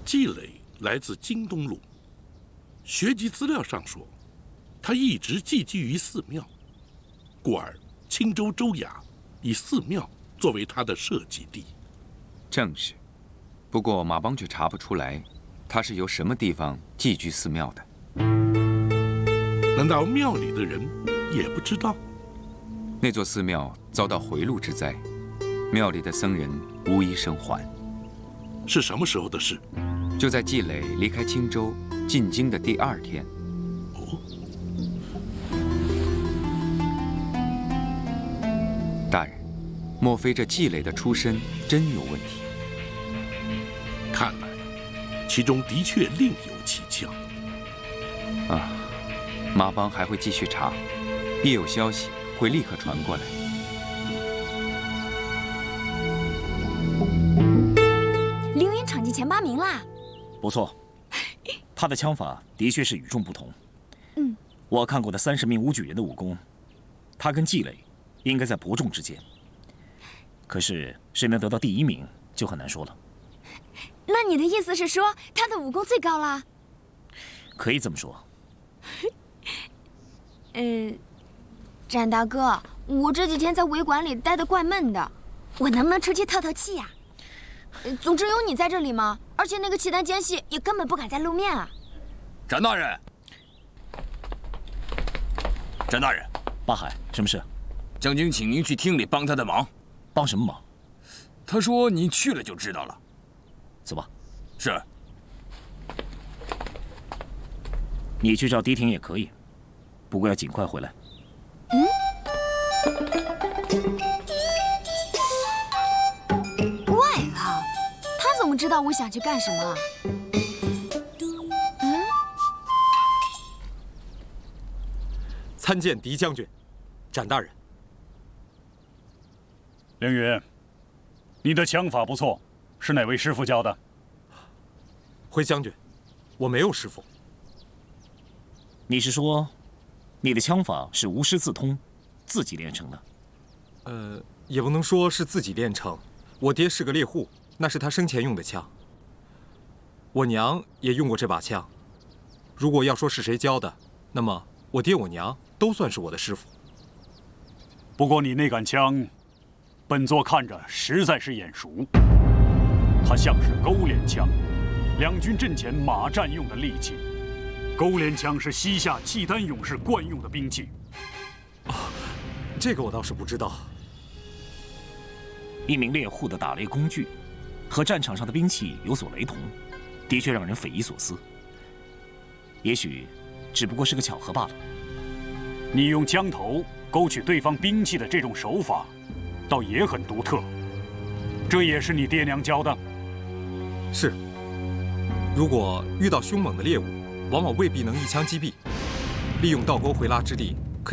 季磊来自京东路，学籍资料上说，他一直寄居于寺庙，故而青州周雅以寺庙作为他的设籍地。 正是，不过马帮却查不出来，他是由什么地方寄居寺庙的。 难道庙里的人也不知道？ 那座寺庙遭到回路之灾，庙里的僧人无一生还。 是什么时候的事？ 就在季磊离开青州进京的第2天。 哦， 大人，莫非这季磊的出身真有问题？ 看来，其中的确另有蹊跷。 啊，马帮还会继续查，一有消息会立刻传过来。 凌云闯进前8名啦！ 不错，他的枪法的确是与众不同。我看过的30名武举人的武功，他跟季磊应该在伯仲之间。可是谁能得到第1名就很难说了。 那你的意思是说他的武功最高啦？ 可以这么说。 展大哥，我这几天在武馆里待得怪闷的，我能不能出去透透气呀？总之有你在这里嘛，而且那个契丹奸细也根本不敢再露面啊。 展大人，展大人， 八海，什么事？ 将军请您去厅里帮他的忙。 帮什么忙？ 他说您去了就知道了。 走吧。 是。 你去找迪婷也可以，不过要尽快回来。 怪了，他怎么知道我想去干什么？ 参见狄将军，展大人。 凌云，你的枪法不错，是哪位师傅教的？ 回将军，我没有师傅。 你是说，你的枪法是无师自通，自己练成的？ 也不能说是自己练成。我爹是个猎户，那是他生前用的枪。我娘也用过这把枪。如果要说是谁教的，那么我爹我娘都算是我的师傅。 不过你那杆枪，本座看着实在是眼熟，它像是勾连枪，两军阵前马战用的利器。勾连枪是西夏契丹勇士惯用的兵器。 这个我倒是不知道。 一名猎户的打猎工具，和战场上的兵器有所雷同，的确让人匪夷所思。也许，只不过是个巧合罢了。 你用枪头勾取对方兵器的这种手法，倒也很独特。这也是你爹娘教的？ 是。如果遇到凶猛的猎物，往往未必能一枪击毙。利用倒钩回拉之力